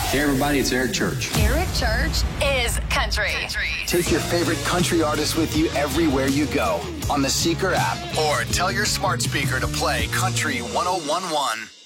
Hey everybody, it's Eric Church. Eric Church is country. Take your favorite country artists with you everywhere you go on the Seeker app or tell your smart speaker to play Country 101.1.